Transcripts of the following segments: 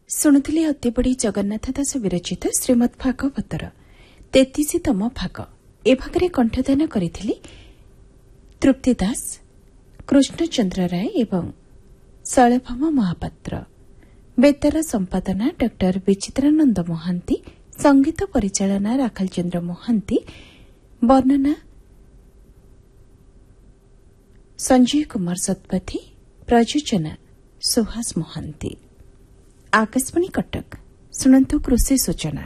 ଶୁଣୁଥିଲି ଅତି ବଡ଼ି ଜଗନ୍ନାଥ ଦାସ ବିରଚିତ ଶ୍ରୀମଦ୍ ଭାଗବତର 33ତମ ଭାଗ। ଏ ଭାଗରେ କଣ୍ଠଦାନ କରିଥିଲେ ତୃପ୍ତି ଦାସ, କୃଷ୍ଣଚନ୍ଦ୍ର ରାୟ ଏବଂ ଶୈଳଭାମ ମହାପାତ୍ର। ବେତାର ସମ୍ପାଦନା ଡକ୍ଟର ବିଚିତ୍ରାନନ୍ଦ ମହାନ୍ତି, ସଙ୍ଗୀତ ପରିଚାଳନା ରାଖଲ ଚନ୍ଦ୍ର ମହାନ୍ତି, ବର୍ଣ୍ଣନା ସଞ୍ଜୟ କୁମାର ଶତପଥୀ, ପ୍ରଯୋଜନା ସୁହାସ ମହାନ୍ତି। ଆକାଶବାଣୀ କଟକ। ଶୁଣନ୍ତୁ କୃଷି ସୂଚନା।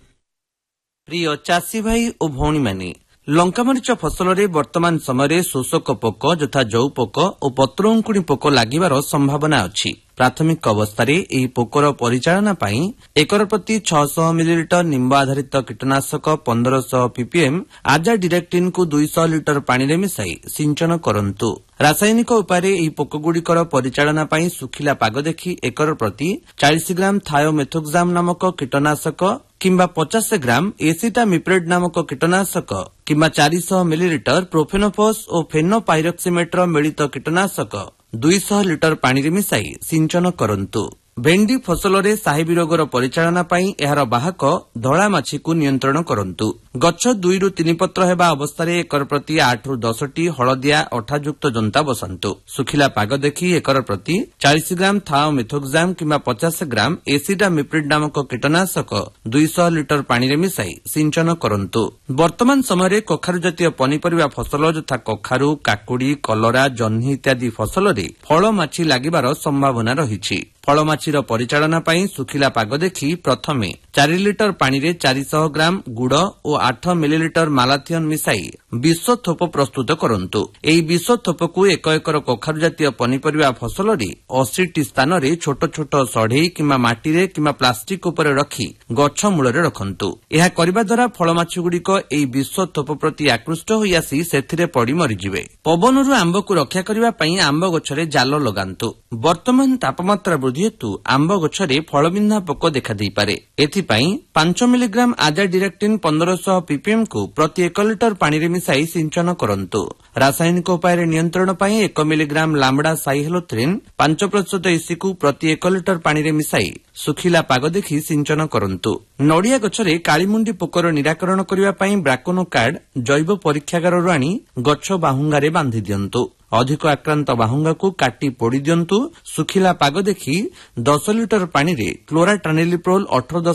ପ୍ରିୟ ଚାଷୀ ଭାଇ ଓ ଭଉଣୀମାନେ, ଲଙ୍କାମରିଚ ଫସଲରେ ବର୍ତ୍ତମାନ ସମୟରେ ଶୋଷକ ପୋକ ଯଥା ଜଉ ପୋକ ଓ ପତ୍ରଅଙ୍କୁଣି ପୋକ ଲାଗିବାର ସମ୍ଭାବନା ଅଛି। ପ୍ରାଥମିକ ଅବସ୍ଥାରେ ଏହି ପୋକର ପରିଚାଳନା ପାଇଁ ଏକର ପ୍ରତି 600 ମିଲିଲିଟର ନିମ୍ବ ଆଧାରିତ କୀଟନାଶକ 1500 ppm ଆଜାଡିରେକ୍ଟିନ୍କୁ 200 ଲିଟର ପାଣିରେ ମିଶାଇ ସିଞ୍ଚନ କରନ୍ତୁ। ରାସାୟନିକ ଉପାୟରେ ଏହି ପୋକଗୁଡ଼ିକର ପରିଚାଳନା ପାଇଁ ଶୁଖିଲା ପାଗ ଦେଖି ଏକର ପ୍ରତି 40 ଗ୍ରାମ ଥାୟୋମେଥୋକ୍ସାମ ନାମକ କୀଟନାଶକ କିମ୍ବା 50 ଗ୍ରାମ ଏସିଟାମିପ୍ରେଡ୍ ନାମକ କୀଟନାଶକ କିମ୍ବା 400 ମିଲିଲିଟର ପ୍ରୋଫେନୋଫସ୍ ଓ ଫେନୋପାଇରକ୍ସିମେଟ୍ର ମିଳିତ କୀଟନାଶକ 200 ଲିଟର ପାଣିରେ ମିଶାଇ ସିଞ୍ଚନ କରନ୍ତୁ। ଭେଣ୍ଡି ଫସଲରେ ସାହିବୀ ରୋଗର ପରିଚାଳନା ପାଇଁ ଏହାର ବାହକ ଧଳା ମାଛିକୁ ନିୟନ୍ତ୍ରଣ କରନ୍ତୁ। ଗଛ 2ରୁ 3 ପତ୍ର ହେବା ଅବସ୍ଥାରେ ଏକର ପ୍ରତି 8ରୁ 10ଟି ହଳଦିଆ ଅଠାଯୁକ୍ତ ଜନ୍ତା ବସାନ୍ତୁ। ଶୁଖିଲା ପାଗ ଦେଖି ଏକର ପ୍ରତି 40 ଗ୍ରାମ ଥାଓମେଥୋକ୍ସାମ କିମ୍ବା 50 ଗ୍ରାମ ଏସିଟାମିପ୍ରିଡ୍ ନାମକ କୀଟନାଶକ 200 ଲିଟର ପାଣିରେ ମିଶାଇ ସିଞ୍ଚନ କରନ୍ତୁ। ବର୍ତ୍ତମାନ ସମୟରେ କଖାରୁ ଜାତୀୟ ପନିପରିବା ଫସଲ ଯଥା କଖାରୁ, କାକୁଡି, କଲରା, ଜହ୍ନି ଇତ୍ୟାଦି ଫସଲରେ ଫଳ ମାଛି ଲାଗିବାର ସମ୍ଭାବନା ରହିଛି। ଫଳମାଛିର ପରିଚାଳନା ପାଇଁ ଶୁଖିଲା ପାଗ ଦେଖି ପ୍ରଥମେ 4 ଲିଟର ପାଣିରେ 400 ଗ୍ରାମ ଗୁଡ଼ ଓ 8 ମିଲିଲିଟର ମାଲାଥିଅନ ମିଶାଇ ବିଷ ଥୋପ ପ୍ରସ୍ତୁତ କରନ୍ତୁ। ଏହି ବିଷ ଥୋପକୁ ଏକ ଏକର କଖାରୁ ଜାତୀୟ ପନିପରିବା ଫସଲରେ 80ଟି ସ୍ଥାନରେ ଛୋଟ ଛୋଟ ସଢେଇ କିମ୍ବା ମାଟିରେ କିମ୍ବା ପ୍ଲାଷ୍ଟିକ ଉପରେ ରଖି ଗଛ ମୂଳରେ ରଖନ୍ତୁ। ଏହା କରିବା ଦ୍ୱାରା ଫଳମାଛିଗୁଡ଼ିକ ଏହି ବିଷ ଥୋପ ପ୍ରତି ଆକୃଷ୍ଟ ହୋଇ ଆସି ସେଥିରେ ପଡ଼ି ମରିଯିବେ। ପବନରୁ ଆମ୍ବକୁ ରକ୍ଷା କରିବା ପାଇଁ ଆମ୍ବ ଗଛରେ ଜାଲ ଲଗାନ୍ତୁ। ବର୍ତ୍ତମାନ ତାପମାତ୍ରା ବୃଦ୍ଧି ହେତୁ ଆମ୍ବ ଗଛରେ ଫଳବିନ୍ଧା ପୋକ ଦେଖାଦେଇପାରେ। ଏଥିପାଇଁ 5 ମିଲିଗ୍ରାମ ଆଜାଡିରେକ୍ଟିନ୍ 1500 ppm କୁ ପ୍ରତି 1 ଲିଟର ପାଣିରେ ମିଶାଇ ସିଞ୍ଚନ କରନ୍ତୁ। ରାସାୟନିକ ଉପାୟରେ ନିୟନ୍ତ୍ରଣ ପାଇଁ 1 ମିଲିଗ୍ରାମ ଲାମ୍ବଡା ସାଇହେଲୋଥ୍ରିନ୍ 5% ଇସିକୁ ପ୍ରତି 1 ଲିଟର ପାଣିରେ ମିଶାଇ ଶୁଖିଲା ପାଗ ଦେଖି ସିଞ୍ଚନ କରନ୍ତୁ। ନଡ଼ିଆ ଗଛରେ କାଳିମୁଣ୍ଡି ପୋକର ନିରାକରଣ କରିବା ପାଇଁ ବ୍ରାକୋନୋକାର୍ଡ ଜୈବ ପରୀକ୍ଷାଗାରରୁ ଆଣି ଗଛ ବାହୁଙ୍ଗାରେ ବାନ୍ଧି ଦିଅନ୍ତୁ। ଅଧିକ ଆକ୍ରାନ୍ତ ବାହୁଙ୍ଗାକୁ କାଟି ପୋଡ଼ି ଦିଅନ୍ତୁ। ଶୁଖିଲା ପାଗ ଦେଖି 10 ଲିଟର ପାଣିରେ କ୍ଲୋରାଟ୍ରାନିଲିପ୍ରୋଲ୍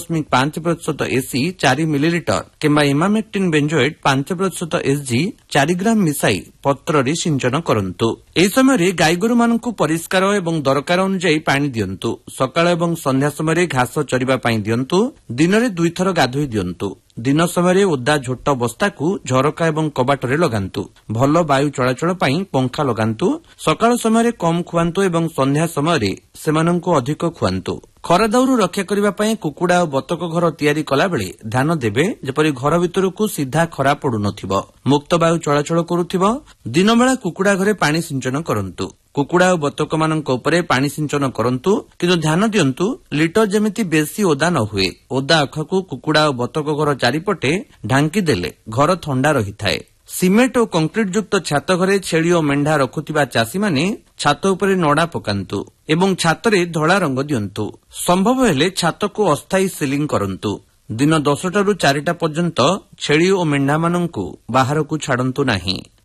18.5% ଏସି 4 ମିଲିଲିଟର କିମ୍ବା ଇମାମେକ୍ଟିନ୍ ବେଞ୍ଜୋଏଟ୍ 5% ଏସଜି 4 ଗ୍ରାମ ମିଶାଇ ପତ୍ରରେ ସିଞ୍ଚନ କରନ୍ତୁ। ଏହି ସମୟରେ ଗାଈଗୋରୁମାନଙ୍କୁ ପରିଷ୍କାର ଏବଂ ଦରକାର ଅନୁଯାୟୀ ପାଣି ଦିଅନ୍ତୁ। ସକାଳ ଏବଂ ସନ୍ଧ୍ୟା ସମୟରେ ଘାସ ଚରିବା ପାଇଁ ଦିଅନ୍ତୁ। ଦିନରେ 2 ଥର ଗାଧୋଇ ଦିଅନ୍ତୁ। ଦିନ ସମୟରେ ଓଦା ଝୋଟ ବସ୍ତାକୁ ଝରକା ଏବଂ କବାଟରେ ଲଗାନ୍ତୁ। ଭଲ ବାୟୁ ଚଳାଚଳ ପାଇଁ ପଙ୍ଖା ଲଗାନ୍ତୁ। ସକାଳ ସମୟରେ କମ୍ ଖୁଆନ୍ତୁ ଏବଂ ସନ୍ଧ୍ୟା ସମୟରେ ସେମାନଙ୍କୁ ଅଧିକ ଖୁଆନ୍ତୁ। ଖରା ଦାଉରୁ ରକ୍ଷା କରିବା ପାଇଁ କୁକୁଡା ଓ ବତକ ଘର ତିଆରି କଲାବେଳେ ଧ୍ୟାନ ଦେବେ ଯେପରି ଘର ଭିତରକୁ ସିଧା ଖରା ପଡୁନଥିବ, ମୁକ୍ତ ବାୟୁ ଚଳାଚଳ କରୁଥିବ। ଦିନବେଳା କୁକୁଡା ଘରେ ପାଣି ସିଞ୍ଚନ କରନ୍ତୁ। କୁକୁଡା ଓ ବତକମାନଙ୍କ ଉପରେ ପାଣି ସିଞ୍ଚନ କରନ୍ତୁ, କିନ୍ତୁ ଧ୍ୟାନ ଦିଅନ୍ତୁ ଲିଟର ଯେମିତି ବେଶୀ ଓଦା ନ ହୁଏ। ଓଦା ଅଖକୁ କୁକୁଡା ଓ ବତକ ଘର ଚାରିପଟେ ଢାଙ୍କି ଦେଲେ ଘର ଥଣ୍ଡା ରହିଥାଏ। ସିମେଣ୍ଟ ଓ କଂକ୍ରିଟ ଯୁକ୍ତ ଛାତ ଘରେ ଛେଳି ଓ ମେଣ୍ଢା ରଖୁଥିବା ଚାଷୀମାନେ ଛାତ ଉପରେ ନଡ଼ା ପକାନ୍ତୁ ଏବଂ ଛାତରେ ଧଳା ରଙ୍ଗ ଦିଅନ୍ତୁ। ସମ୍ଭବ ହେଲେ ଛାତକୁ ଅସ୍ଥାୟୀ ସିଲିଂ କରନ୍ତୁ। ଦିନ 10ଟାରୁ 4ଟା ପର୍ଯ୍ୟନ୍ତ ଛେଳି ଓ ମେଣ୍ଢାମାନଙ୍କୁ ବାହାରକୁ ଛାଡନ୍ତୁ ନାହିଁ।